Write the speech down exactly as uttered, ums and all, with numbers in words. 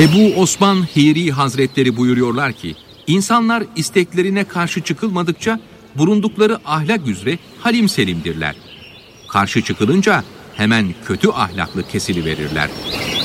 Ebu Osman Hiri Hazretleri buyuruyorlar ki, insanlar isteklerine karşı çıkılmadıkça bulundukları ahlak üzere halim selimdirler. Karşı çıkılınca hemen kötü ahlaklı kesiliverirler.